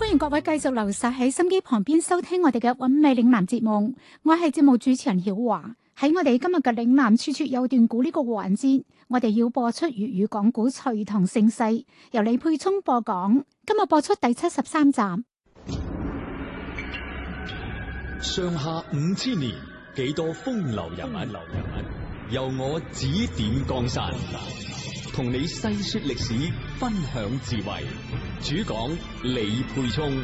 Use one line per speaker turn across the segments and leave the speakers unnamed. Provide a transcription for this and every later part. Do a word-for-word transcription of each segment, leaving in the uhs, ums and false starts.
歡迎各位繼續留守喺心機旁邊收聽我哋嘅韻味嶺南節目，我係節目主持人曉華。喺我哋今日嘅嶺南處處有段古呢個環節，我哋要播出粵語講古隋唐盛世，由李佩聰播講。今日播出第七十三集。
上下五千年，幾多風流人物，流人物由我指點江山，同你細說歷史，分享智慧。主講李佩聰。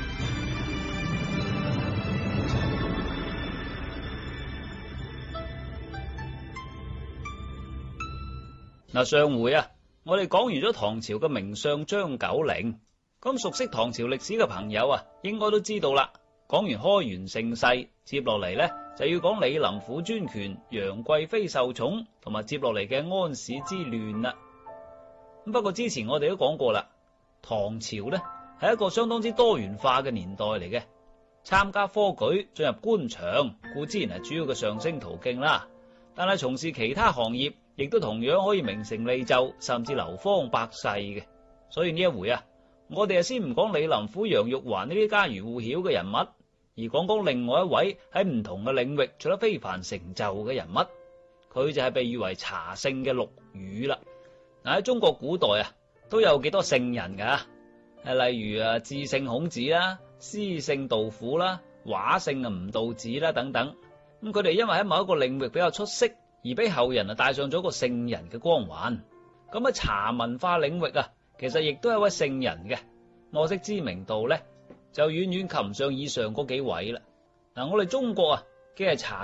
嗱，上回啊，我哋講完咗唐朝嘅名相張九齡，咁熟悉唐朝歷史嘅朋友啊，應該都知道啦。講完開元盛世，接落嚟呢，就要講李林甫專權、楊貴妃受寵，同埋接落嚟嘅安史之亂啦。咁不過之前我哋都講過啦，唐朝呢係一個相當之多元化嘅年代嚟嘅，參加科舉進入官場固之然係主要嘅上升途徑啦，但係從事其他行業亦都同樣可以名成利就，甚至流芳百世嘅。所以呢一回啊，我哋啊先唔講李林甫、楊玉環呢啲家喻戶曉嘅人物，而講講另外一位喺唔同嘅領域取得非凡成就嘅人物，佢就係被譽為茶聖嘅陸羽啦。嗱，喺中國古代啊，都有幾多聖人噶，誒，例如啊智聖孔子啦、詩聖杜甫啦、畫聖啊吳道子啦等等。咁佢哋因為喺某一個領域比較出色，而俾後人啊帶上咗個聖人嘅光環。咁喺茶文化領域啊，其實亦都係一位聖人嘅，可惜知名度咧就遠遠及唔上以上嗰幾位啦。嗱，我哋中國啊，既係茶